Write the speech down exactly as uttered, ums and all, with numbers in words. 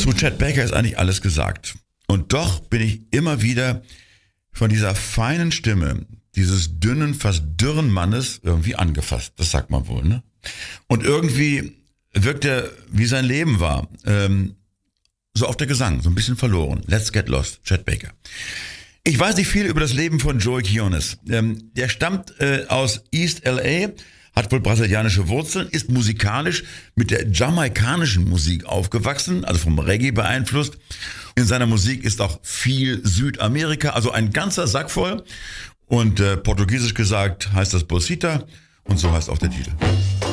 Zu Chet Baker ist eigentlich alles gesagt. Und doch bin ich immer wieder von dieser feinen Stimme, dieses dünnen, fast dürren Mannes irgendwie angefasst. Das sagt man wohl, ne? Und irgendwie wirkt er, wie sein Leben war, ähm, so auch der Gesang, so ein bisschen verloren. Let's Get Lost, Chet Baker. Ich weiß nicht viel über das Leben von Joey Quiñones. Ähm, der stammt äh, aus East L A, hat wohl brasilianische Wurzeln, ist musikalisch mit der jamaikanischen Musik aufgewachsen, also vom Reggae beeinflusst. In seiner Musik ist auch viel Südamerika, also ein ganzer Sack voll. Und äh, portugiesisch gesagt heißt das Bolsita und so heißt auch der Titel.